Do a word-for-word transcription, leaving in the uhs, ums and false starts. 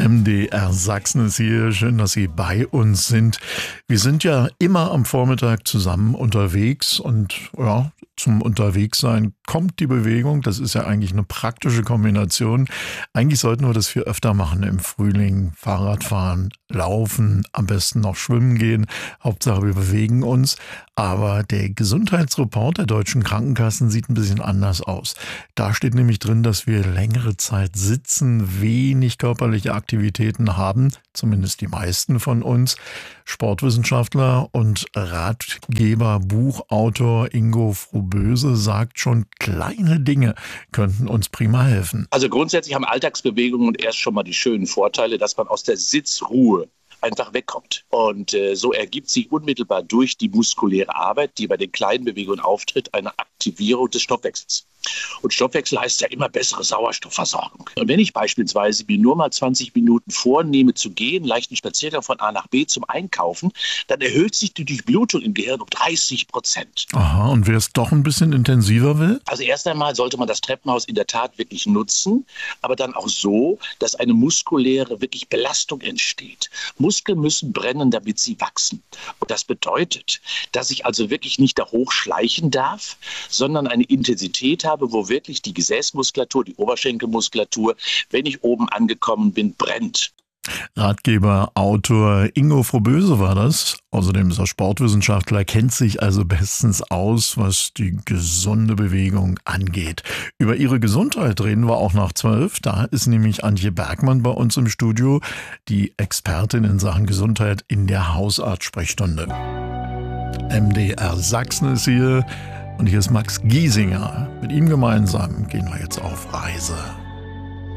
M D R Sachsen ist hier. Schön, dass Sie bei uns sind. Wir sind ja immer am Vormittag zusammen unterwegs und ja, zum Unterwegssein kommt die Bewegung. Das ist ja eigentlich eine praktische Kombination. Eigentlich sollten wir das viel öfter machen im Frühling. Fahrradfahren, laufen, am besten noch schwimmen gehen. Hauptsache wir bewegen uns. Aber der Gesundheitsreport der deutschen Krankenkassen sieht ein bisschen anders aus. Da steht nämlich drin, dass wir längere Zeit sitzen, wenig körperliche Aktivitäten haben, zumindest die meisten von uns. Sportwissenschaftler und Ratgeber, Buchautor Ingo Froboese sagt schon, kleine Dinge könnten uns prima helfen. Also grundsätzlich haben Alltagsbewegungen erst schon mal die schönen Vorteile, dass man aus der Sitzruhe einfach wegkommt. Und äh, so ergibt sich unmittelbar durch die muskuläre Arbeit, die bei den kleinen Bewegungen auftritt, eine Aktivierung des Stoffwechsels. Und Stoffwechsel heißt ja immer bessere Sauerstoffversorgung. Und wenn ich beispielsweise mir nur mal zwanzig Minuten vornehme zu gehen, leichten Spaziergang von A nach B zum Einkaufen, dann erhöht sich die Durchblutung im Gehirn um dreißig Prozent. Aha, und wer es doch ein bisschen intensiver will? Also erst einmal sollte man das Treppenhaus in der Tat wirklich nutzen, aber dann auch so, dass eine muskuläre wirklich Belastung entsteht. Muskeln müssen brennen, damit sie wachsen. Und das bedeutet, dass ich also wirklich nicht da hochschleichen darf, sondern eine Intensität habe, wo wirklich die Gesäßmuskulatur, die Oberschenkelmuskulatur, wenn ich oben angekommen bin, brennt. Ratgeber, Autor Ingo Froboese war das. Außerdem ist er Sportwissenschaftler, kennt sich also bestens aus, was die gesunde Bewegung angeht. Über ihre Gesundheit reden wir auch nach zwölf. Da ist nämlich Antje Bergmann bei uns im Studio, die Expertin in Sachen Gesundheit in der Hausarzt-Sprechstunde. M D R Sachsen ist hier und hier ist Max Giesinger. Mit ihm gemeinsam gehen wir jetzt auf Reise.